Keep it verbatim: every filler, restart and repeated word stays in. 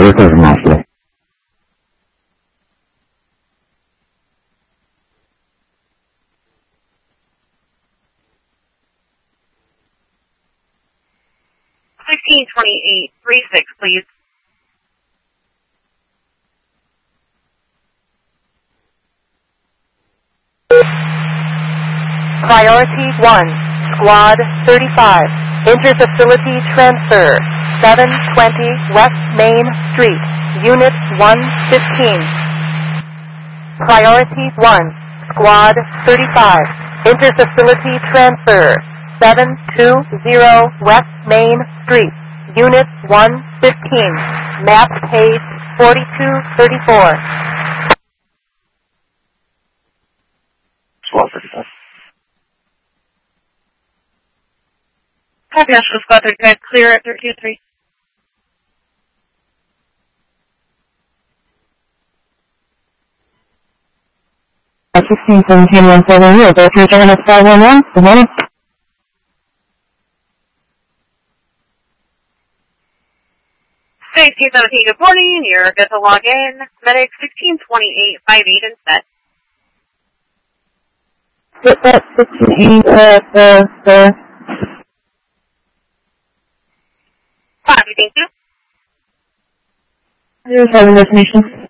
Erica from Nashville. sixteen twenty-eight, three six, please. Priority one, Squad thirty-five, Interfacility Transfer, seven twenty West Main Street, Unit one fifteen. Priority one, Squad thirty-five, Interfacility Transfer, seven twenty West Main Street, Unit one fifteen, map page forty-two thirty-four. Squad thirty-five. Copy, Nashville Squad thirty-five, clear at thirteen three. sixteen seventeen one seven zero, go through Terminus five one one, good morning. sixteen seventeen, good morning, you're good to log in. Medic sixteen twenty-eight, five eight instead. Hit that sixteen eight, uh, uh, uh. Copy, thank you. Here's having destination.